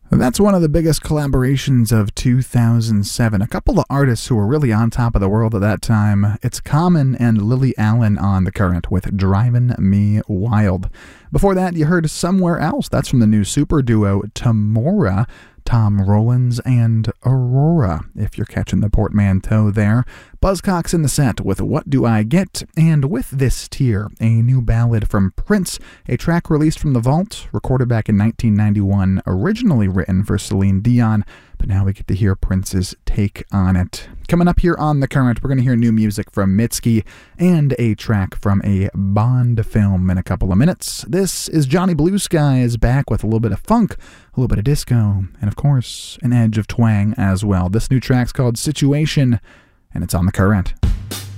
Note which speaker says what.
Speaker 1: That's one of the biggest collaborations of 2007. A couple of artists who were really on top of the world at that time. It's Common and Lily Allen on The Current with Drivin' Me Wild. Before that, you heard Somewhere Else. That's from the new super duo Tamora, Tom Rollins and Aurora, if you're catching the portmanteau there. Buzzcocks in the set with What Do I Get? And With This Tear, a new ballad from Prince, a track released from The Vault, recorded back in 1991, originally written for Celine Dion, but now we get to hear Prince's take on it. Coming up here on The Current, we're going to hear new music from Mitski and a track from a Bond film in a couple of minutes. This is Johnny Blue Skies back with a little bit of funk, a little bit of disco, and of course, an edge of twang as well. This new track's called Situation, and it's on The Current.